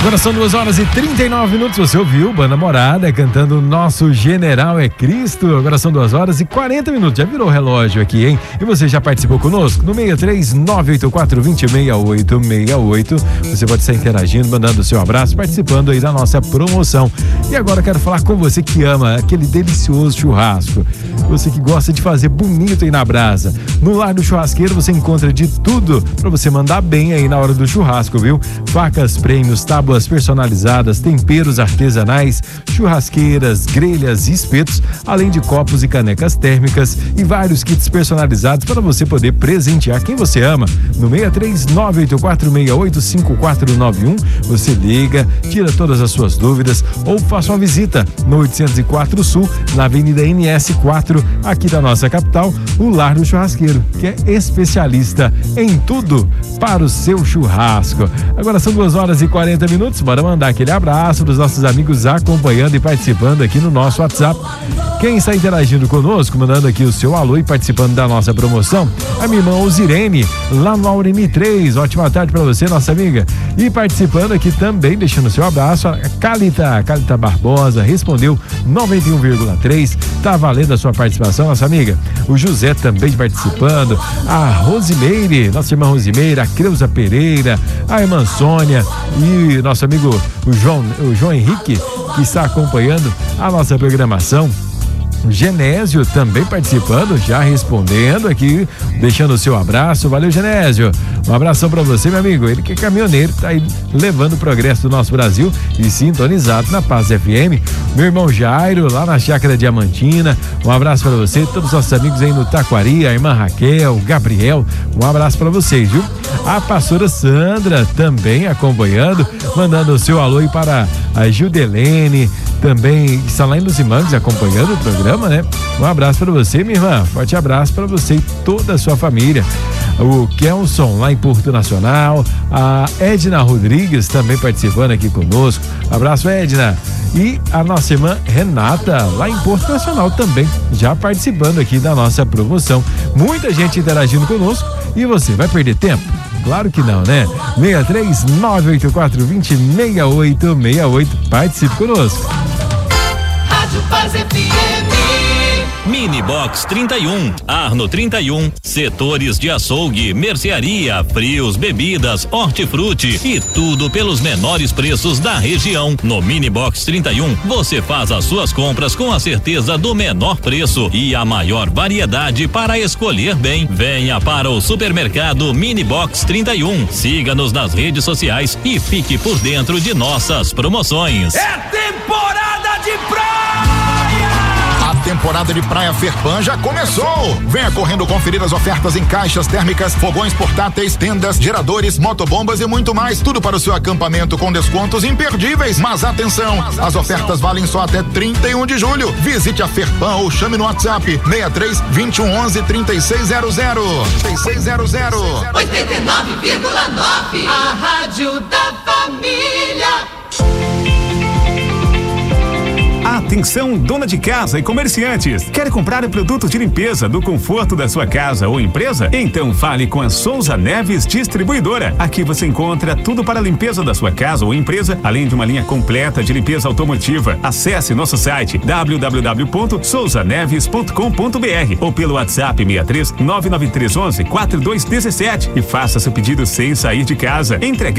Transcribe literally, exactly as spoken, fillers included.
Agora são duas horas e trinta e nove minutos. Você ouviu Banda Morada cantando Nosso General é Cristo. Agora são duas horas e quarenta minutos. Já virou o relógio aqui, hein? E você já participou conosco? No seis três nove oito quatro dois zero seis oito seis oito. Você pode estar interagindo, mandando o seu abraço, participando aí da nossa promoção. E agora quero falar com você que ama aquele delicioso churrasco. Você que gosta de fazer bonito aí na brasa. No Lar do Churrasqueiro você encontra de tudo para você mandar bem aí na hora do churrasco, viu? Facas, prêmios, tábuas personalizadas, temperos artesanais, churrasqueiras, grelhas e espetos, além de copos e canecas térmicas e vários kits personalizados para você poder presentear quem você ama. No seis três nove oito quatro seis oito cinco quatro nove um, você liga, tira todas as suas dúvidas ou faça uma visita no oitocentos e quatro Sul, na Avenida N S quatro, aqui da nossa capital, o Lar do Churrasqueiro, que é especialista em tudo para o seu churrasco. Agora são duas horas e quarenta minutos. Bora mandar aquele abraço para os nossos amigos acompanhando e participando aqui no nosso WhatsApp. Quem está interagindo conosco, mandando aqui o seu alô e participando da nossa promoção, a minha irmã Osirene, lá no Auremi três. Ótima tarde para você, nossa amiga. E participando aqui também, deixando o seu abraço, a Calita, Calita Barbosa, respondeu noventa e um vírgula três. Tá valendo a sua participação, nossa amiga. O José também participando, a Rosimeire, nossa irmã Rosimeire, a Creuza Pereira, a irmã Sônia e nosso amigo o João, o João Henrique, que está acompanhando a nossa programação. O Genésio também participando, já respondendo aqui, deixando o seu abraço. Valeu, Genésio. Um abração pra você, meu amigo. Ele que é caminhoneiro, tá aí levando o progresso do nosso Brasil e sintonizado na Paz F M. Meu irmão Jairo, lá na Chácara Diamantina. Um abraço pra você, todos os nossos amigos aí no Taquari, a irmã Raquel, Gabriel. Um abraço pra vocês, viu? A pastora Sandra também acompanhando, mandando o seu alô aí para a Gildelene, também está lá em Luzimangos acompanhando o programa, né? Um abraço para você, minha irmã. Forte abraço para você e toda a sua família. O Kelson lá em Porto Nacional, a Edna Rodrigues também participando aqui conosco. Abraço, Edna. E a nossa irmã Renata lá em Porto Nacional também, já participando aqui da nossa promoção. Muita gente interagindo conosco. E você, vai perder tempo? Claro que não, né? seis três nove oito quatro dois zero seis oito seis oito. Participe conosco. Rádio Paz F M. Mini Box trinta e um, Arno trinta e um, setores de açougue, mercearia, frios, bebidas, hortifruti e tudo pelos menores preços da região. No Mini Box trinta e um, você faz as suas compras com a certeza do menor preço e a maior variedade para escolher bem. Venha para o supermercado Mini Box trinta e um. Siga-nos nas redes sociais e fique por dentro de nossas promoções. É temporada de praia! A temporada de Praia Ferpan já começou. Venha correndo conferir as ofertas em caixas térmicas, fogões portáteis, tendas, geradores, motobombas e muito mais. Tudo para o seu acampamento com descontos imperdíveis. Mas atenção, as ofertas valem só até trinta e um de julho. Visite a Ferpan ou chame no WhatsApp seis três dois um um um três seis zero zero. três seis zero zero. oitenta e nove vírgula nove. A rádio da família. Atenção, dona de casa e comerciantes. Quer comprar produtos de limpeza do conforto da sua casa ou empresa? Então fale com a Souza Neves Distribuidora. Aqui você encontra tudo para a limpeza da sua casa ou empresa, além de uma linha completa de limpeza automotiva. Acesse nosso site w w w ponto souza neves ponto com ponto b r ou pelo WhatsApp seis três nove nove três um um quatro dois um sete e faça seu pedido sem sair de casa. Entregue